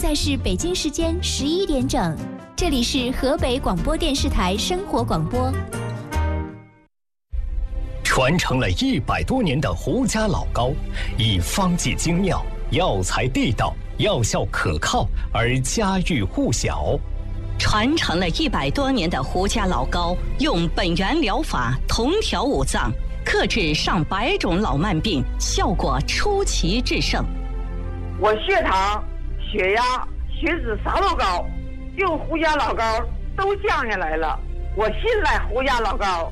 在是北京时间11点整，这里是河北广播电视台生活广播。 传承了100多年的胡家老高，以方剂精妙、药材地道、药效可靠而家喻户晓。 传承了100多年的胡家老高，用本源疗法同调五脏，克制上百种老慢病，效果出奇制胜。 我血糖、血压、血脂啥都高，用胡家老高都降下来了。我信赖胡家老高。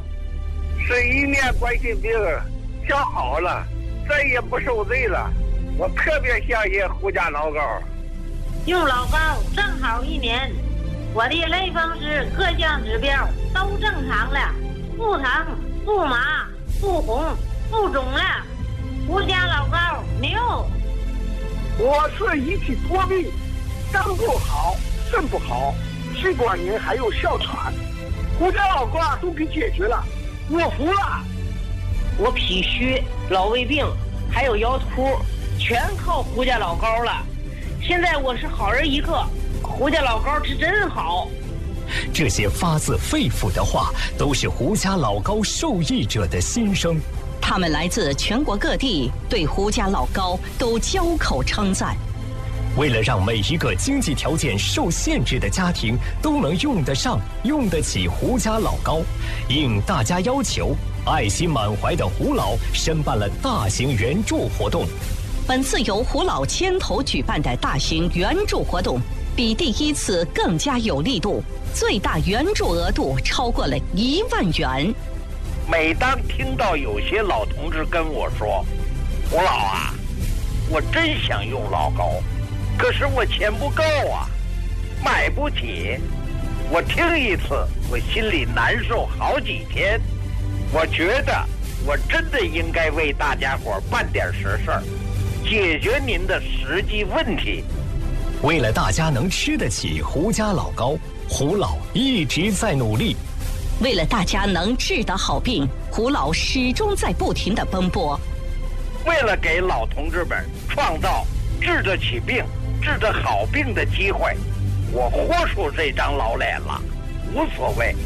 11年冠心病调好了，再也不受罪了。我特别相信胡家老高。 用老高正好1年，我的类风湿各项指标都正常了，不疼、不麻、不红、不肿了。胡家老高牛！ 我是一体多病，肝不好，肾不好，气管炎还有哮喘，胡家老高都给解决了，我服了。 我脾虚、老胃病还有腰突，全靠胡家老高了。现在我是好人一个，胡家老高是真好。 这些发自肺腑的话，都是胡家老高受益者的心声。 他们来自全国各地，对胡家老高都交口称赞。 为了让每一个经济条件受限制的家庭都能用得上、用得起胡家老高，应大家要求，爱心满怀的胡老申办了大型援助活动。 本次由胡老牵头举办的大型援助活动，比第1次更加有力度，最大援助额度超过了1万元。 每当听到有些老同志跟我说：“胡老啊，我真想用老高，可是我钱不够啊，买不起。”我听一次，我心里难受好几天。我觉得我真的应该为大家伙办点实事儿，解决您的实际问题。 为了大家能吃得起胡家老高，胡老一直在努力。 为了大家能治得好病，胡老始终在不停地奔波。 为了给老同志们创造治得起病、治得好病的机会，我豁出这张老脸了，无所谓。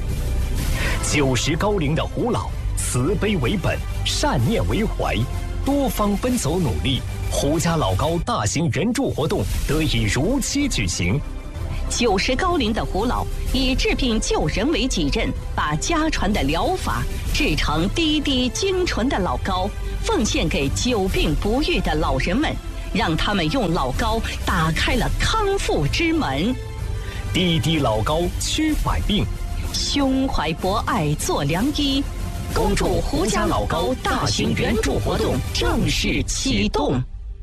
90高龄的胡老，慈悲为本，善念为怀，多方奔走努力，胡家老高大型援助活动得以如期举行。 90高龄的胡老以治病救人为己任，把家传的疗法制成滴滴精纯的老高，奉献给久病不愈的老人们，让他们用老高打开了康复之门。 滴滴老高驱百病， 胸怀博爱做良医。恭祝胡家老高大型援助活动正式启动。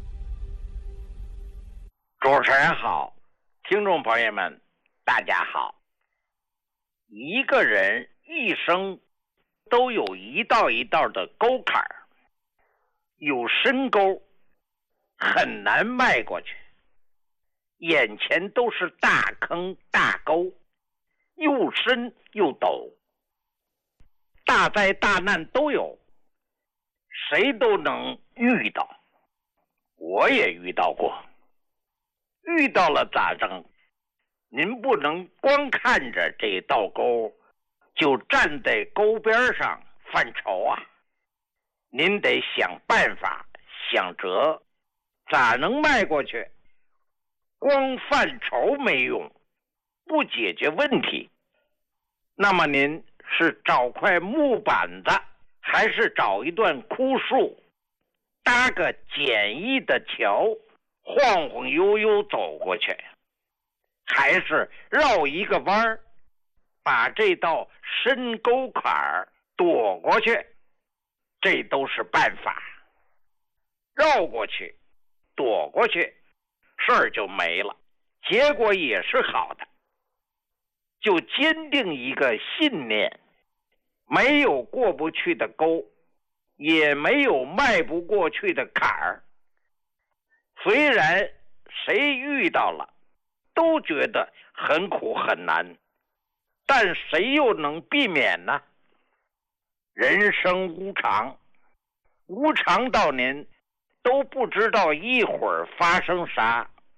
主持人好，听众朋友们，大家好。一个人一生都有一道一道的沟坎儿，有深沟，很难迈过去。眼前都是大坑大沟，又深又陡，大灾大难都有，谁都能遇到。我也遇到过。遇到了咋整？您不能光看着这道沟，就站在沟边上犯愁啊！您得想办法，想辙，咋能迈过去？光犯愁没用，不解决问题。那么您是找块木板子，还是找一段枯树，搭个简易的桥，晃晃悠悠走过去，还是绕一个弯儿，把这道深沟坎儿躲过去？这都是办法。绕过去，躲过去，事儿就没了，结果也是好的。就坚定一个信念，没有过不去的沟，也没有迈不过去的坎儿。虽然谁遇到了都觉得很苦很难，但谁又能避免呢？人生无常，无常到您都不知道一会儿发生啥，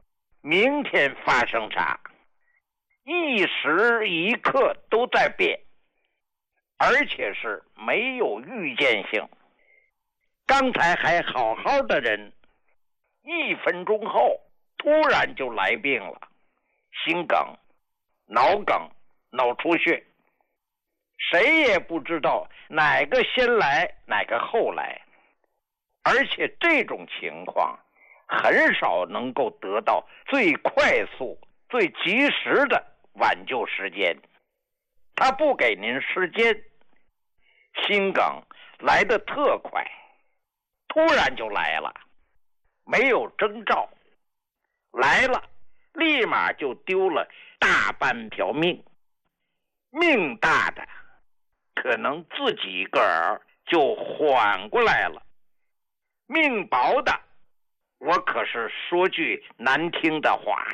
明天发生啥，一时一刻都在变，而且是没有预见性。刚才还好好的人，1分钟后突然就来病了，心梗、脑梗、脑出血，谁也不知道哪个先来哪个后来，而且这种情况很少能够得到最快速最及时的挽救时间，他不给您时间，心梗来得特快，突然就来了，没有征兆，来了立马就丢了大半条命。命大的可能自己个儿就缓过来了，命薄的，我可是说句难听的话，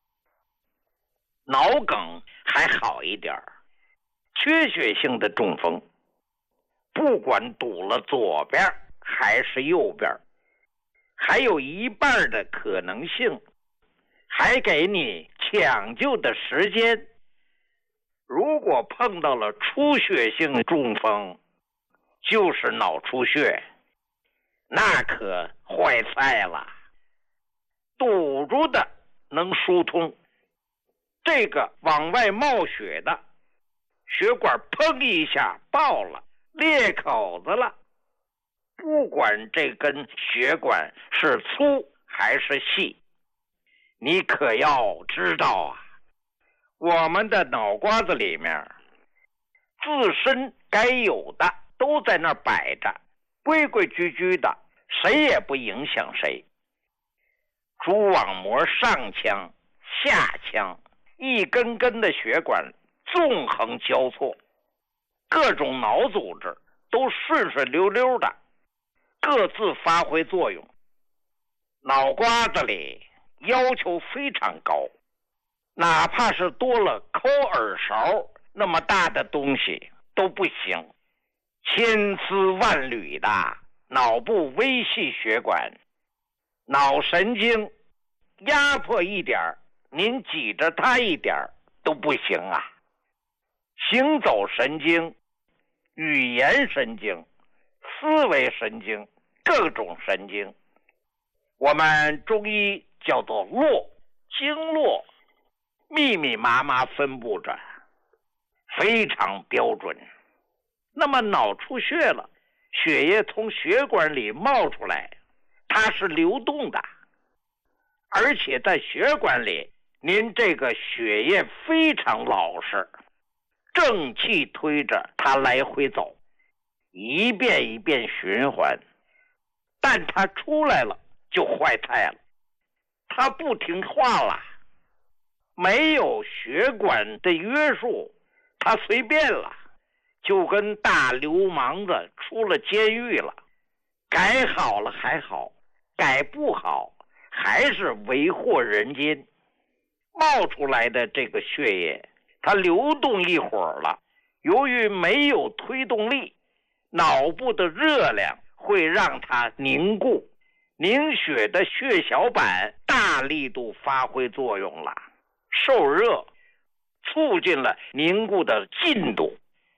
脑梗还好一点，缺血性的中风，不管堵了左边还是右边，还有一半的可能性，还给你抢救的时间。如果碰到了出血性中风，就是脑出血，那可坏菜了。堵住的能疏通，这个往外冒血的，血管砰一下爆了，裂口子了。不管这根血管是粗还是细，你可要知道啊，我们的脑瓜子里面自身该有的都在那儿摆着，规规矩矩的，谁也不影响谁。蛛网膜上腔、下腔，一根根的血管纵横交错，各种脑组织都顺顺溜溜的，各自发挥作用。脑瓜子里要求非常高，哪怕是多了抠耳勺那么大的东西都不行。千丝万缕的脑部微细血管，脑神经压迫一点，您挤着它一点都不行啊。行走神经、语言神经、思维神经，各种神经，我们中医叫做络，经络密密麻麻分布着，非常标准。那么脑出血了，血液从血管里冒出来，它是流动的，而且在血管里，您这个血液非常老实，正气推着它来回走，一遍一遍循环。但它出来了就坏菜了，它不听话了，没有血管的约束，它随便了，就跟大流氓子出了监狱了。改好了还好，改不好还是为祸人间。冒出来的这个血液，它流动一会儿了，由于没有推动力，脑部的热量会让它凝固，凝血的血小板大力度发挥作用了，受热促进了凝固的进度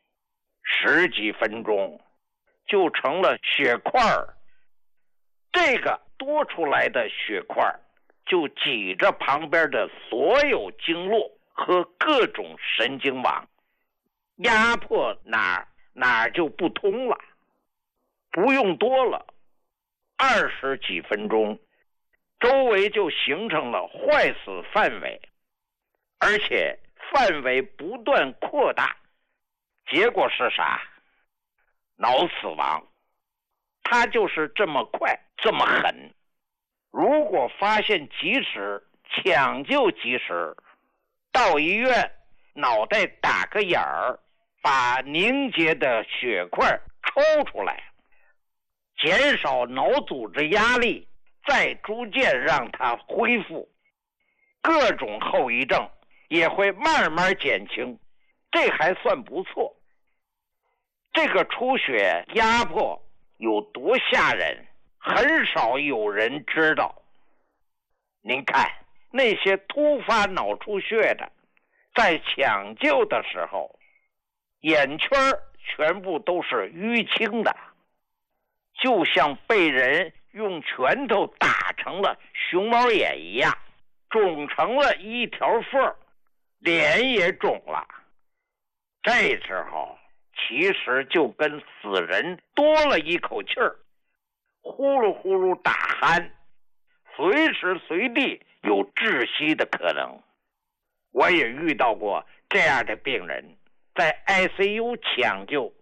，10几分钟就成了血块儿。这个多出来的血块就挤着旁边的所有经络和各种神经网，压迫哪儿就不通了。不用多了，20几分钟，周围就形成了坏死范围，而且范围不断扩大，结果是啥？脑死亡。它就是这么快这么狠。如果发现及时，抢救及时，到医院脑袋打个眼儿，把凝结的血块抽出来，减少脑组织压力，再逐渐让它恢复，各种后遗症也会慢慢减轻，这还算不错。这个出血压迫有多吓人，很少有人知道。您看那些突发脑出血的，在抢救的时候，眼圈全部都是淤青的，就像被人用拳头打成了熊猫眼一样，肿成了一条缝，脸也肿了。这时候其实就跟死人多了一口气儿，呼噜呼噜打鼾，随时随地有窒息的可能。我也遇到过这样的病人，在 ICU 抢救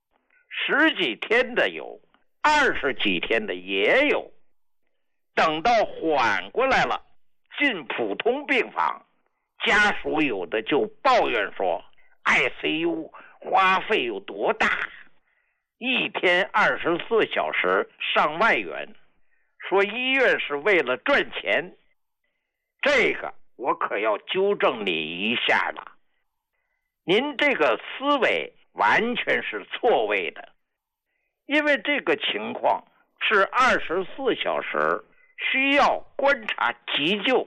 10几天的有，20几天的也有。等到缓过来了，进普通病房，家属有的就抱怨说 ICU 花费有多大，一天24小时上万元，说医院是为了赚钱。这个我可要纠正你一下了，您这个思维完全是错位的，因为这个情况是24小时需要观察急救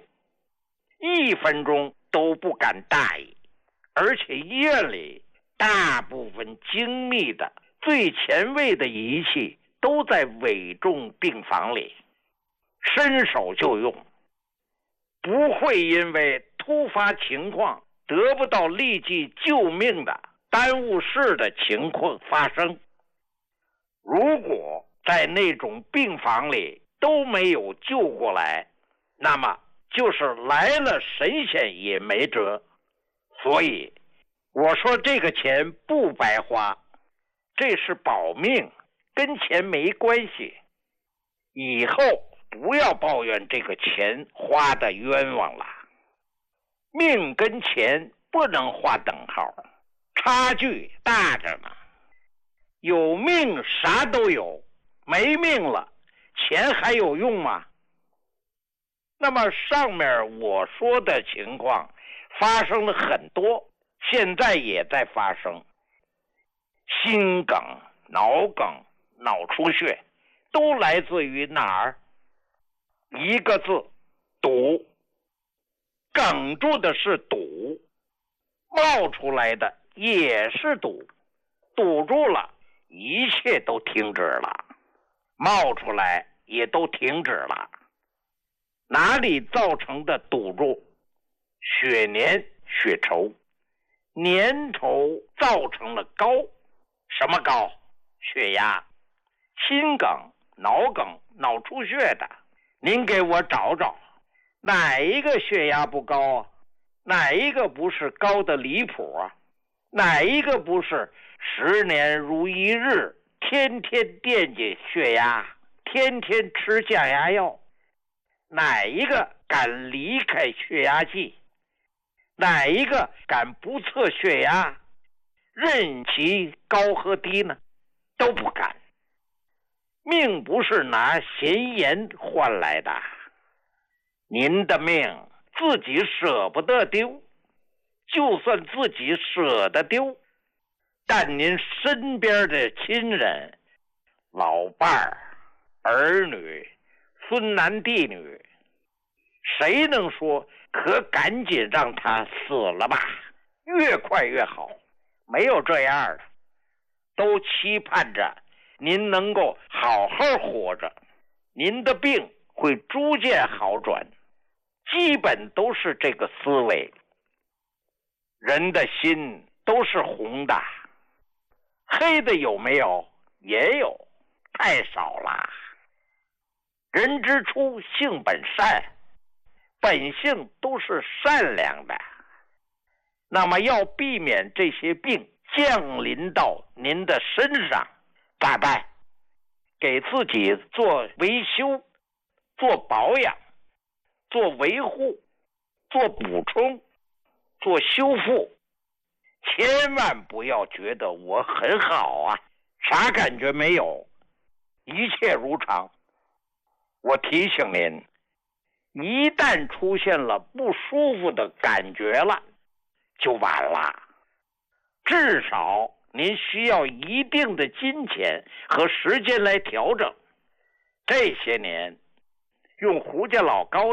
，1分钟都不敢大意，而且医院里大部分精密的最前卫的仪器都在危重病房里，伸手就用，不会因为突发情况得不到立即救命的耽误事的情况发生。如果在那种病房里都没有救过来，那么就是来了神仙也没辙。所以我说这个钱不白花，这是保命，跟钱没关系。以后不要抱怨这个钱花的冤枉了。命跟钱不能划等号，差距大着呢。有命啥都有，没命了，钱还有用吗？那么上面我说的情况发生了很多，现在也在发生。心梗、脑梗、脑出血都来自于哪儿？一个字，堵。哽住的是堵，冒出来的也是堵，堵住了一切都停止了，冒出来也都停止了。哪里造成的堵住？血粘血稠，粘稠造成了高。什么高？血压。心梗、脑梗、脑出血的，您给我找找，哪一个血压不高啊？哪一个不是高的离谱啊？哪一个不是10年如一日，天天惦记血压，天天吃降压药？哪一个敢离开血压计？哪一个敢不测血压，任其高和低呢？都不敢。命不是拿闲言换来的，您的命自己舍不得丢，就算自己舍得丢，但您身边的亲人、老伴儿、儿女、孙男弟女，谁能说可赶紧让他死了吧，越快越好？没有这样的，都期盼着您能够好好活着，您的病会逐渐好转，基本都是这个思维。人的心都是红的，黑的有没有？也有，太少了。人之初性本善，本性都是善良的。那么要避免这些病降临到您的身上，咋办？给自己做维修，做保养，做维护，做补充，做修复。千万不要觉得我很好啊，啥感觉没有，一切如常。我提醒您，一旦出现了不舒服的感觉了，就晚了。至少您需要一定的金钱和时间来调整。这些年用胡家老高的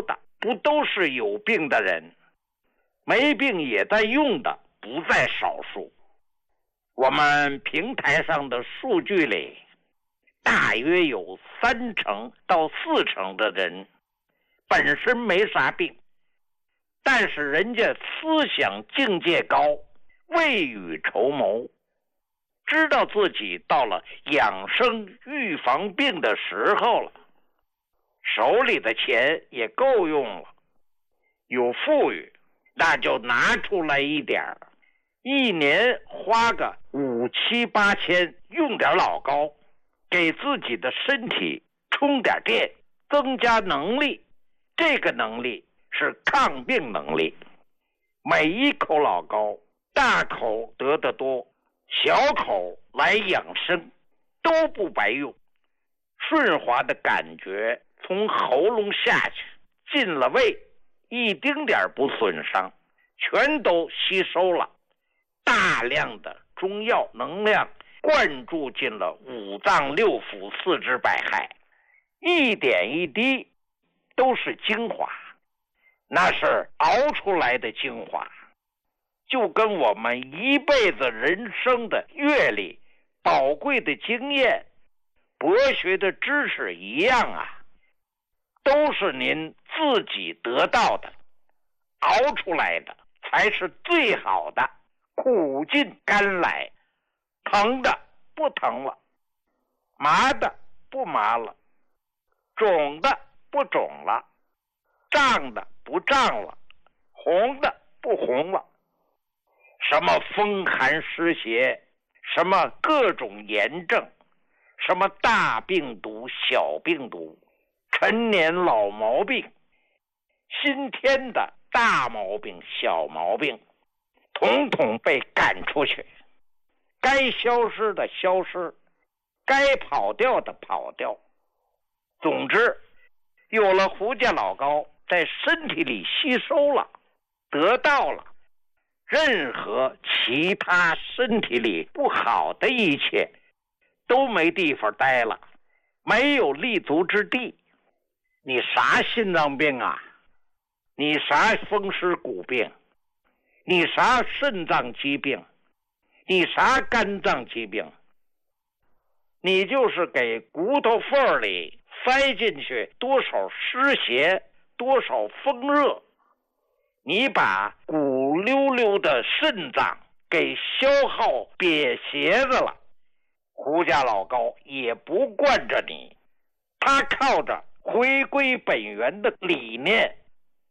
不都是有病的人，没病也在用的不在少数。我们平台上的数据里，大约有30%到40%的人本身没啥病，但是人家思想境界高，未雨绸缪，知道自己到了养生预防病的时候了，手里的钱也够用了，有富裕那就拿出来一点，一年花个5、7、8千，用点老高，给自己的身体充点电，增加能力。这个能力是抗病能力。每一口老高，大口得的多，小口来养生，都不白用。顺滑的感觉从喉咙下去，进了胃，一丁点不损伤，全都吸收了。大量的中药能量灌注进了五脏六腑四肢百骸，一点一滴都是精华，那是熬出来的精华，就跟我们一辈子人生的阅历、宝贵的经验、博学的知识一样啊，都是您自己得到的，熬出来的才是最好的，苦尽甘来，疼的不疼了，麻的不麻了，肿的不肿了，胀的不胀了，红的不红了。什么风寒湿邪，什么各种炎症，什么大病毒小病毒，陈年老毛病，新添的大毛病小毛病，统统被赶出去，该消失的消失，该跑掉的跑掉。总之，有了胡家老高在身体里吸收了，得到了，任何其他身体里不好的一切都没地方待了，没有立足之地。你啥心脏病啊，你啥风湿骨病，你啥肾脏疾病，你啥肝脏疾病，你就是给骨头缝里塞进去多少湿邪，多少风热，你把骨溜溜的肾脏给消耗瘪斜子了，胡家老高也不惯着你，他靠着回归本源的理念，